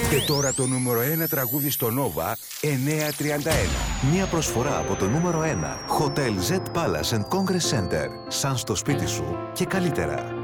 Και τώρα το νούμερο 1 τραγούδι στο Nova 931. Μια προσφορά από το νούμερο 1 Hotel Z Palace and Congress Center. Σαν στο σπίτι σου και καλύτερα.